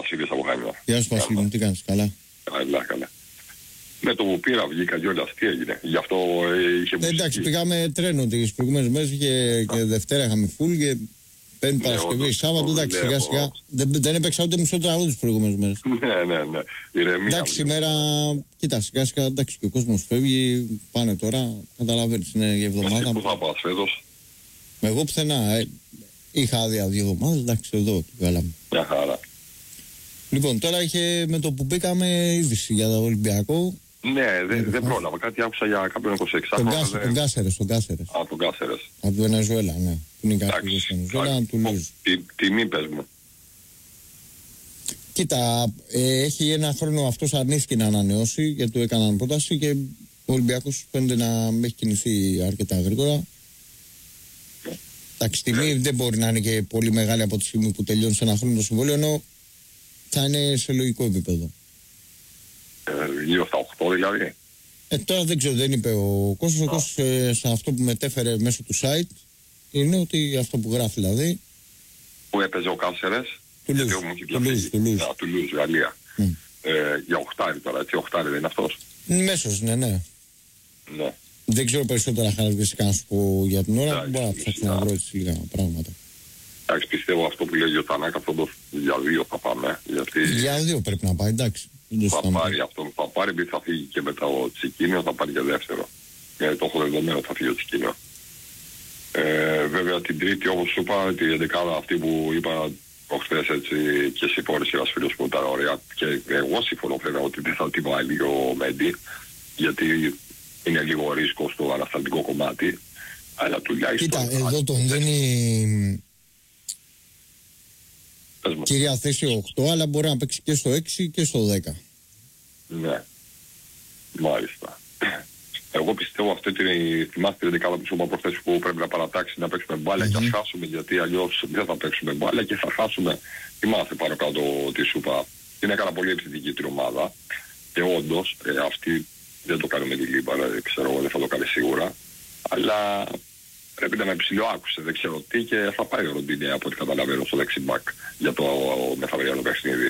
Βασίλης από Χανιά. Γεια σου Βασίλη μου, τι κάνεις, καλά? Καλά. Με το που πήρα βγήκα κιόλας, τι έγινε, γι' αυτό είχε μουσική. Εντάξει, πήγαμε τρένο τις προηγούμενες μέρες και Δευτέρα είχαμε φουλ και Πέμπτη Παρασκευή, Σάββατο, εντάξει, σιγά σιγά. Δεν έπαιξα ούτε μισό τραγούδι τις προηγούμενες μέρες. Ναι. Ηρεμία. Εντάξει, σήμερα, κοίτα, σιγά σιγά, εντάξει, και ο κόσμος φεύγει, πάνε τώρα, καταλαβαίνεις, είναι η εβδομάδα. Εσύ πού θα πας φέτος? Εγώ πουθενά, είχα άδεια 2 εβδομάδες, εντάξει, εδώ βγάλαμε. Μια χαρά. Λοιπόν, τώρα είχε με το που μπήκαμε είδηση για το Ολυμπιακό. Ναι, δεν πρόλαβα. Κάτι άκουσα για κάποιον 26χρονο. Τον Κάσερες. Τον Κάσερες. Από τη Βενεζουέλα, ναι. Που είναι κάποιος στη Βενεζουέλα, του Λούζ. Τιμή πες μου. Κοίτα, έχει 1 χρόνο αυτός αρνήθηκε να ανανεώσει γιατί του έκαναν πρόταση και ο Ολυμπιακός φαίνεται να έχει κινηθεί αρκετά γρήγορα. Εντάξει, τιμή δεν μπορεί να είναι και πολύ μεγάλη από τη στιγμή που τελειώνει σε 1 χρόνο το συμβόλαιο, ενώ θα είναι σε λογικό επίπεδο. Γύρω στα 8 δηλαδή. Τώρα δεν ξέρω, δεν είπε ο Κώστας. Ο Κώστας σε αυτό που μετέφερε μέσω του site είναι ότι αυτό που γράφει δηλαδή. Που έπαιζε ο Κάσερες. Του Λούζ, Γαλλία. Για 8 τώρα, έτσι, 8 δεν είναι αυτός? Μέσος, ναι. Δεν ξέρω περισσότερα χαρακτηριστικά να σου πω για την ώρα. Μπορώ να ψάξω να βρω έτσι λίγα πράγματα. Εντάξει, πιστεύω αυτό που λέει ο Γιωτανάκα, αυτό για 2 θα πάμε. Γιατί για 2 πρέπει να πάει, εντάξει. Θα πάρει αυτό, θα πάρει, επειδή θα φύγει και μετά ο Τσικίνιο, θα πάρει και δεύτερο. Γιατί το έχω δεδομένο θα φύγει ο Τσικίνιο. Βέβαια την Τρίτη, όπως σου είπα, τη 11η αυτή που είπα προχθές, έτσι, και εσύ πόρες ένας φίλος που ήταν ωραία, και εγώ συμφωνώ βέβαια ότι δεν θα τη βάλει ο Μέντι, γιατί είναι λίγο ρίσκο στο ανασταλτικό κομμάτι, αλλά τουλάχιστον... Κοίτα, εδώ τον δίνει κυρία θέση 8, αλλά μπορεί να παίξει και στο 6 και στο 10. Ναι, μάλιστα. Εγώ πιστεύω αυτή θυμάστε την δεκάδα που σου είπα προχθές που πρέπει να παρατάξει να παίξουμε μπάλα και ας χάσουμε, γιατί αλλιώς δεν θα παίξουμε μπάλα και θα χάσουμε. Θυμάστε πάνω κάτω τι σου είπα. Την έκανα πολύ επιθετική την ομάδα και όντως αυτή δεν το κάνει με τη Λίμπα, ξέρω εγώ, δεν θα το κάνει σίγουρα, αλλά πρέπει να με ψηλοάκουσε, δεν ξέρω τι, και θα πάει ο Ροντίνε από ό,τι καταλαβαίνω στο δεξιμπάκ για το μεθαυριανό παιχνίδι.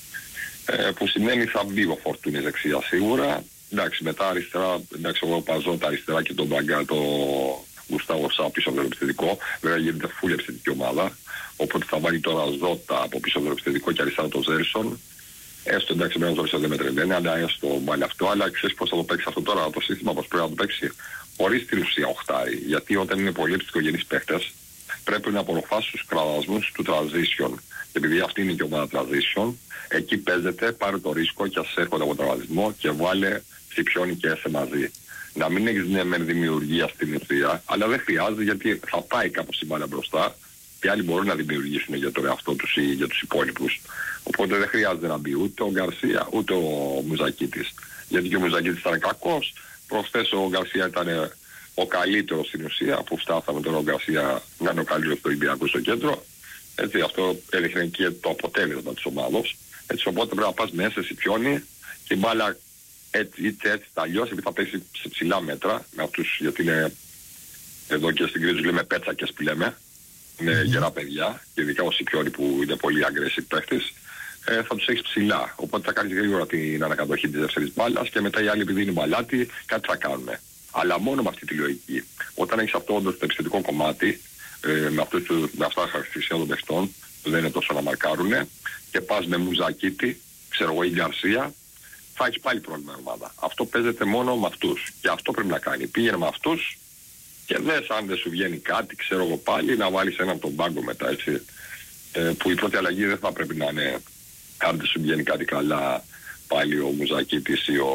Που σημαίνει θα μπει ο Φορτούνης δεξιά σίγουρα. Εντάξει, μετά αριστερά, εντάξει, εγώ παζώ τα αριστερά και τον Μπαγκά, το Γουστάβο Σά πίσω από το επιθετικό. Βέβαια γίνεται φούλη επιθετική ομάδα. Οπότε θα βάλει τώρα Ζώτα από πίσω από το επιθετικό και αριστερά το Ζέρσον. Έστω εντάξει, με ένα Ζέρσον δεν με τρελαίνει, αλλά έστω βάλει αυτό. Αλλά ξέρεις πώς θα το παίξει αυτό τώρα, το σύστημα, πώς πρέπει να το παίξει χωρίς την ουσία οχτάρι. Γιατί όταν είναι πολύ επιθετικογενείς παίχτες, πρέπει να απορροφάσει τους κραδασμούς του transition. Και επειδή αυτή είναι και η ομάδα transition, εκεί παίζεται, πάρε το ρίσκο και ας έρχονται από τραυματισμό και βάλε Σιπιόνι και Έσε μαζί. Να μην έχεις ναι μεν δημιουργία στην ουσία, αλλά δεν χρειάζεται, γιατί θα πάει κάπως η μπάλα μπροστά και άλλοι μπορούν να δημιουργήσουν για τον εαυτό τους ή για τους υπόλοιπους. Οπότε δεν χρειάζεται να μπει ούτε ο Γκαρσία ούτε ο Μουζακίτης. Γιατί και ο Μουζακίτης ήταν κακός. Προχθές ο Γκαρσία ήταν ο καλύτερος στην ουσία, που φτάσαμε τώρα ο Γκαρσία να είναι ο καλύτερος του Ολυμπιακού στο κέντρο. Έτσι, αυτό έδειχνε και το αποτέλεσμα της ομάδος. Έτσι, οπότε πρέπει να πας μέσα σε Σιπιόνι και η μπάλα έτσι τα αλλιώς, επειδή θα πέσει σε ψηλά μέτρα με αυτούς, γιατί είναι εδώ και στην κρίση λέμε πέτσακες που λέμε, είναι γερά παιδιά, και ειδικά ο Σιπιόνι που είναι πολύ aggressive παίχτης, θα τους έχεις ψηλά. Οπότε θα κάνεις γρήγορα την ανακατοχή της δεύτερης μπάλας και μετά οι άλλοι, επειδή είναι μπαλάτι, κάτι θα κάνουν. Αλλά μόνο με αυτή τη λογική. Όταν έχεις αυτό όντως το επιθετικό κομμάτι, με αυτά τα χαρακτηριστικά των παιχτών, που δεν είναι τόσο να μαρκάρουν, και πας με Μουζακίτη, ξέρω εγώ, ή Γκαρσία, θα έχεις πάλι πρόβλημα η ομάδα. Αυτό παίζεται μόνο με αυτούς. Και αυτό πρέπει να κάνει. Πήγαινε με αυτούς και δες αν δεν σου βγαίνει κάτι, ξέρω εγώ πάλι, να βάλεις έναν από τον πάγκο μετά, έτσι. Που η πρώτη αλλαγή δεν θα πρέπει να είναι, αν δεν σου βγαίνει κάτι καλά, πάλι ο Μουζακίτης ή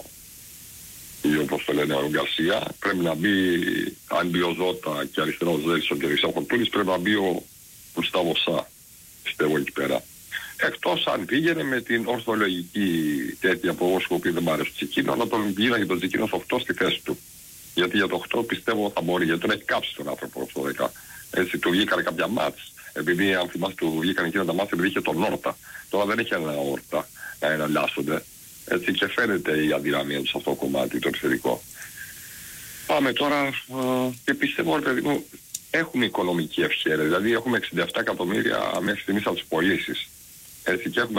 όπως το λένε ο Γκαρσία. Πρέπει να μπει, αν μπει ο Ζώτα και αριστερά ο Ζέλσον και δεξιά ο Φορτούνης, πρέπει να μπει ο Γουστάβο Σά, πιστεύω, εκεί πέρα. Εκτός αν πήγαινε με την ορθολογική τέτοια που εγώ σου πει δεν μ' άρεσε το Τσικίνο, να τον πήγαινε τον Τσικίνο στο 8 στη θέση του. Γιατί για το 8 πιστεύω θα μπορεί, γιατί τον έχει κάψει τον άνθρωπο στο 10. Έτσι, του βγήκαν κάποια μάτς, επειδή αν θυμάστε του βγήκαν εκείνα τα μάτς επειδή είχε τον Όρτα. Τώρα δεν έχει ένα Όρτα να εναλλάσσονται. Έτσι, και φαίνεται η αδυναμία του σε αυτό το κομμάτι το επιθετικό. Πάμε τώρα και πιστεύω, ρε παιδί μου, έχουμε οικονομική ευχέρεια. Δηλαδή έχουμε 67 εκατομμύρια μέχρι στιγμής από τις πωλήσεις. Έτσι, και έχουμε